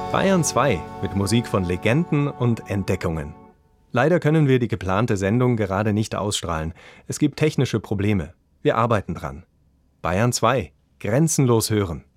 Bayern 2 mit Musik von Legenden und Entdeckungen. Leider können wir die geplante Sendung gerade nicht ausstrahlen. Es gibt technische Probleme. Wir arbeiten dran. Bayern 2, grenzenlos hören.